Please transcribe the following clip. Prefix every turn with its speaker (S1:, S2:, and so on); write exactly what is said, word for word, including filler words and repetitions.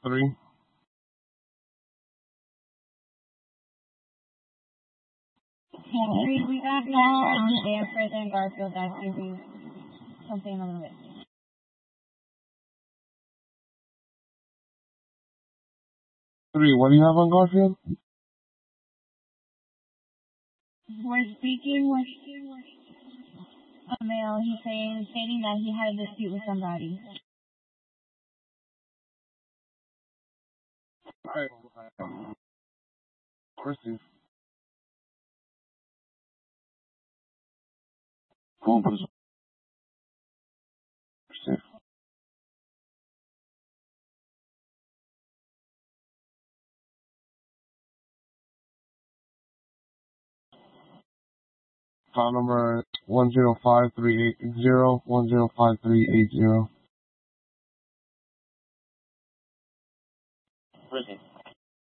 S1: three.
S2: We, we got that on Stanford and Garfield. That could be something a little bit.
S1: Three, what do you have on Garfield?
S2: We're speaking with a male. He's saying, stating that he had a dispute with somebody.
S1: Alright. Receive. Cool. Receive. File number one zero five three eight zero one zero five three eight zero.
S3: Receive.